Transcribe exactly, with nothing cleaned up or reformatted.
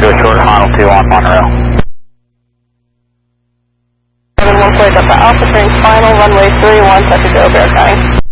do a short final two on Monroe. seven one four Delta Alpha, turning final, runway three one, touch to go, verifying.